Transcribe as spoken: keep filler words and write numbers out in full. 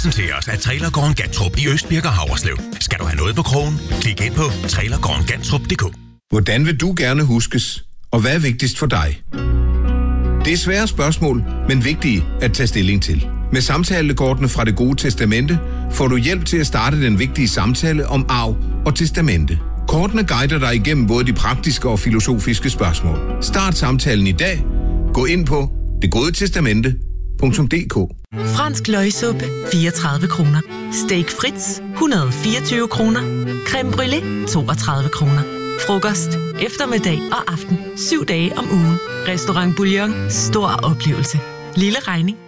præsenteres af Trailergården Gantrup i Østbirk og Havreslev. Skal du have noget på krogen? Klik ind på trailergården gantrup punktum d k. Hvordan vil du gerne huskes? Og hvad er vigtigst for dig? Det er svære spørgsmål, men vigtige at tage stilling til. Med samtalekortene fra Det Gode Testamente får du hjælp til at starte den vigtige samtale om arv og testamente. Kortene guider dig igennem både de praktiske og filosofiske spørgsmål. Start samtalen i dag. Gå ind på det gode testamente punktum d k. Fransk løgsuppe, fireogtredive kroner. Steak Fritz, et hundrede og fireogtyve kroner. Creme brûlée, toogtredive kroner. Frokost, eftermiddag og aften. syv dage om ugen. Restaurant Bouillon. Stor oplevelse. Lille regning.